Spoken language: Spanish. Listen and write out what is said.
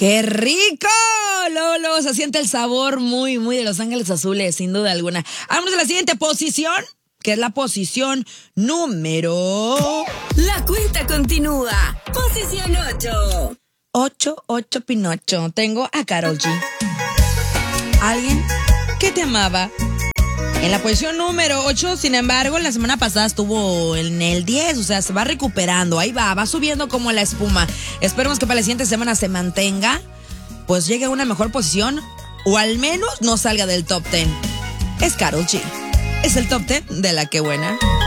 ¡Qué rico! Lolo, se siente el sabor muy, muy de Los Ángeles Azules, sin duda alguna. Vamos a la siguiente posición, que es la posición número... La cuenta continúa. Posición 8. 8 Pinocho. Tengo a Karol G. Alguien que te amaba. En la posición número 8, sin embargo, la semana pasada estuvo en el 10, o sea, se va recuperando, ahí va subiendo como la espuma. Esperemos que para la siguiente semana se mantenga, pues llegue a una mejor posición, o al menos no salga del top 10. Es Karol G. Es el top 10 de La Que Buena.